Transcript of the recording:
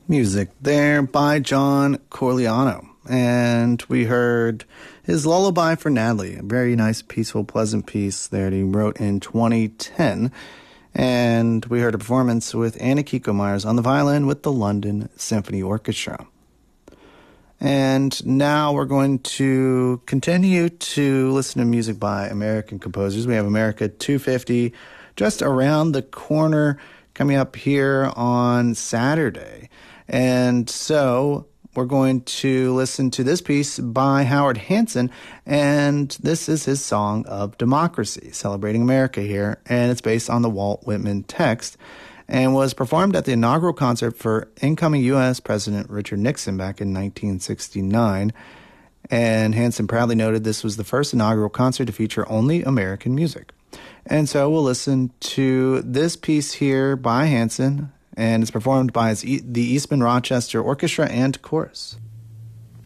Music there by John Corigliano. And we heard his Lullaby for Natalie, a very nice, peaceful, pleasant piece there that he wrote in 2010. And we heard a performance with Anna Kiko Myers on the violin with the London Symphony Orchestra. And now we're going to continue to listen to music by American composers. We have America 250 just around the corner coming up here on Saturday. And so we're going to listen to this piece by Howard Hanson, and this is his song of democracy, celebrating America here, and it's based on the Walt Whitman text, and was performed at the inaugural concert for incoming U.S. President Richard Nixon back in 1969. And Hanson proudly noted this was the first inaugural concert to feature only American music. And so we'll listen to this piece here by Hanson, and it's performed by the Eastman Rochester Orchestra and Chorus.